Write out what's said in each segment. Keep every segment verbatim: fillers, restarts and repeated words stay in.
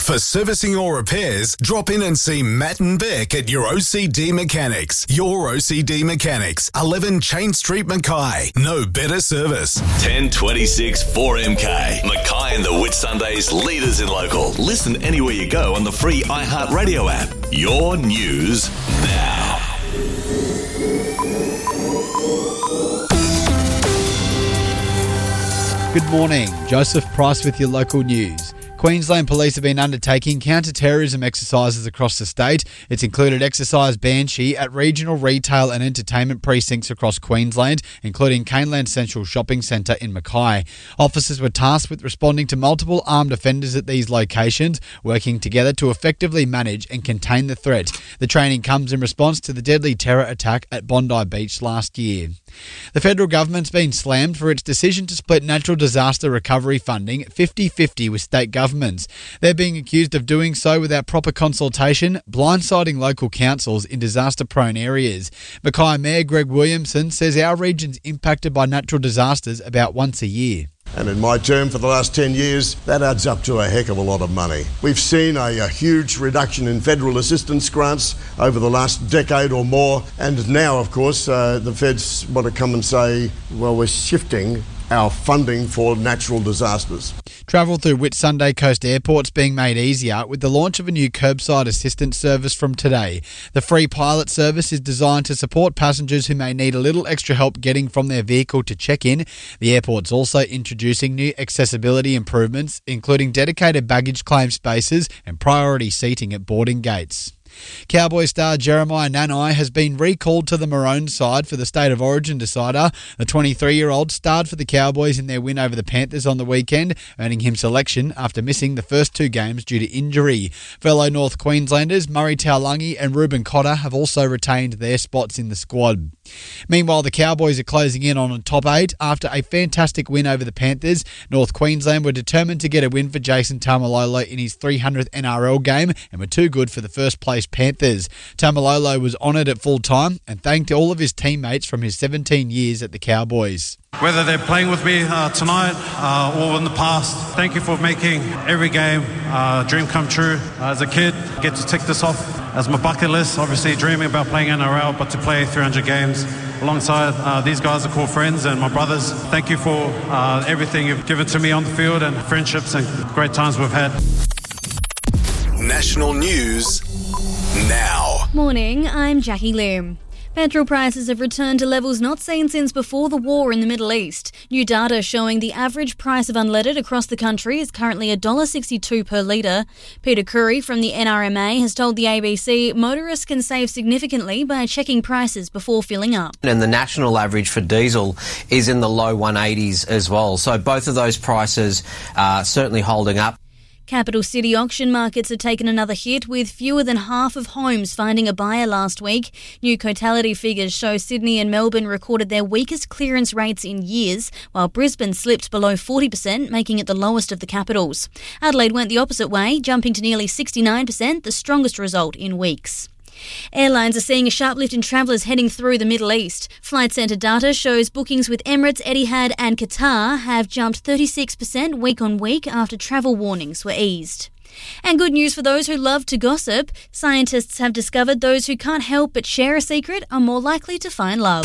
For servicing or repairs, drop in and see Matt and Beck at your O C D Mechanics. Your O C D Mechanics, eleven Chain Street, Mackay. No better service. ten twenty-six four M K. Mackay and the Whitsundays, leaders in local. Listen anywhere you go on the free iHeartRadio app. Your news now. Good morning. Joseph Price with your local news. Queensland Police have been undertaking counter-terrorism exercises across the state. It's included Exercise Banshee at regional retail and entertainment precincts across Queensland, including Caneland Central Shopping Centre in Mackay. Officers were tasked with responding to multiple armed offenders at these locations, working together to effectively manage and contain the threat. The training comes in response to the deadly terror attack at Bondi Beach last year. The federal government's been slammed for its decision to split natural disaster recovery funding fifty-fifty with state governments. They're being accused of doing so without proper consultation, blindsiding local councils in disaster-prone areas. Mackay Mayor Greg Williamson says our region's impacted by natural disasters about once a year. And in my term for the last ten years, that adds up to a heck of a lot of money. We've seen a, a huge reduction in federal assistance grants over the last decade or more. And now, of course, uh, the feds want to come and say, well, we're shifting our funding for natural disasters. Travel through Whitsunday Coast Airport's being made easier with the launch of a new curbside assistance service from today. The free pilot service is designed to support passengers who may need a little extra help getting from their vehicle to check-in. The airport's also introducing new accessibility improvements, including dedicated baggage claim spaces and priority seating at boarding gates. Cowboy star Jeremiah Nanai has been recalled to the Maroon side for the State of Origin decider. The twenty-three-year-old starred for the Cowboys in their win over the Panthers on the weekend, earning him selection after missing the first two games due to injury. Fellow North Queenslanders Murray Taulagi and Ruben Cotter have also retained their spots in the squad. Meanwhile, the Cowboys are closing in on a top eight after a fantastic win over the Panthers. North Queensland were determined to get a win for Jason Taumalolo in his three hundredth N R L game and were too good for the first place Panthers. Taumalolo was honoured at full time and thanked all of his teammates from his seventeen years at the Cowboys. Whether they're playing with me uh, tonight uh, or in the past, thank you for making every game uh, dream come true. Uh, as a kid, I get to tick this off as my bucket list, obviously dreaming about playing N R L, but to play three hundred games alongside uh, these guys are called friends and my brothers. Thank you for uh, everything you've given to me on the field and friendships and great times we've had. National news now. Morning, I'm Jackie Loom. Petrol prices have returned to levels not seen since before the war in the Middle East. New data showing the average price of unleaded across the country is currently one dollar sixty-two per litre. Peter Curry from the N R M A has told the A B C motorists can save significantly by checking prices before filling up. And the national average for diesel is in the low one eighties as well. So both of those prices are certainly holding up. Capital city auction markets have taken another hit, with fewer than half of homes finding a buyer last week. New Cotality figures show Sydney and Melbourne recorded their weakest clearance rates in years, while Brisbane slipped below forty percent, making it the lowest of the capitals. Adelaide went the opposite way, jumping to nearly sixty-nine percent, the strongest result in weeks. Airlines are seeing a sharp lift in travellers heading through the Middle East. Flight Centre data shows bookings with Emirates, Etihad and Qatar have jumped thirty-six percent week on week after travel warnings were eased. And good news for those who love to gossip. Scientists have discovered those who can't help but share a secret are more likely to find love.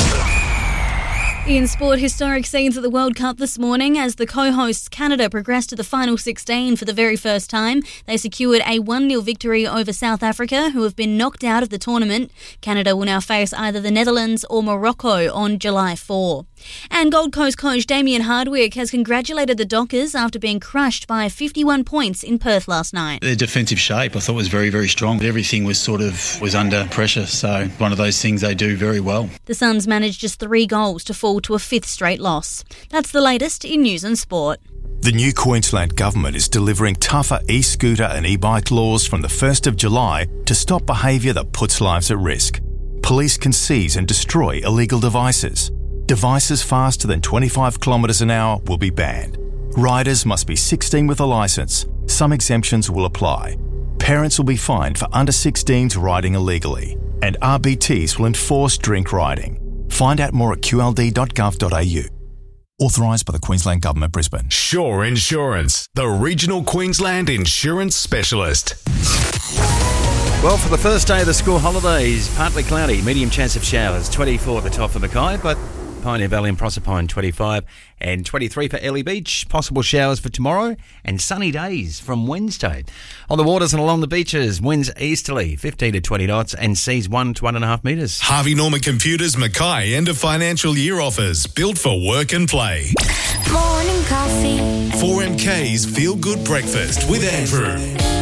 In sport, historic scenes at the World Cup this morning as the co-hosts Canada progressed to the final sixteen for the very first time. They secured a one nil victory over South Africa, who have been knocked out of the tournament. Canada will now face either the Netherlands or Morocco on July fourth. And Gold Coast coach Damien Hardwick has congratulated the Dockers after being crushed by fifty-one points in Perth last night. Their defensive shape I thought was very, very strong. Everything was sort of was under pressure, so one of those things they do very well. The Suns managed just three goals to fall to a fifth straight loss. That's the latest in news and sport. The new Queensland Government is delivering tougher e-scooter and e-bike laws from the first of July to stop behaviour that puts lives at risk. Police can seize and destroy illegal devices. Devices faster than twenty-five kilometres an hour will be banned. Riders must be sixteen with a licence. Some exemptions will apply. Parents will be fined for under sixteens riding illegally. And R B Ts will enforce drink riding. Find out more at q l d dot gov dot a u. Authorised by the Queensland Government, Brisbane. Shore Insurance, the regional Queensland insurance specialist. Well, for the first day of the school holidays, partly cloudy, medium chance of showers, twenty-four at the top for Mackay, but Pioneer Valley and Proserpine twenty-five, and twenty-three for Ellie Beach. Possible showers for tomorrow and sunny days from Wednesday. On the waters and along the beaches, winds easterly, fifteen to twenty knots, and seas one to one and a half metres. Harvey Norman Computers Mackay end of financial year offers, built for work and play. Morning coffee. four M K's Feel Good Breakfast with Andrew.